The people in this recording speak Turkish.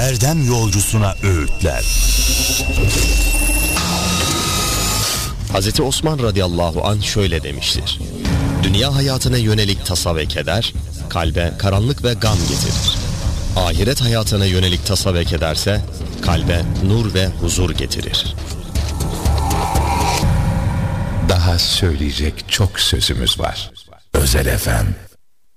erdem yolcusuna öğütler. Hazreti Osman radıyallahu anh şöyle demiştir: dünya hayatına yönelik tasa ve keder, kalbe karanlık ve gam getirir. Ahiret hayatına yönelik tasa ve kederse, kalbe nur ve huzur getirir. Daha söyleyecek çok sözümüz var. Özel FM.